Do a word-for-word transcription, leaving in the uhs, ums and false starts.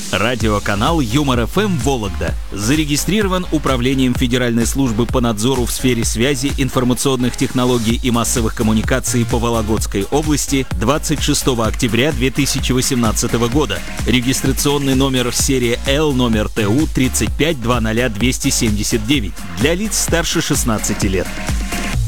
Радиоканал Юмор эф эм Вологда зарегистрирован Управлением Федеральной службы по надзору в сфере связи, информационных технологий и массовых коммуникаций по Вологодской области двадцать шестого октября две тысячи восемнадцатого года. Регистрационный номер серия Л номер Т У тридцать пять двадцать двести семьдесят девять для лиц старше шестнадцати лет.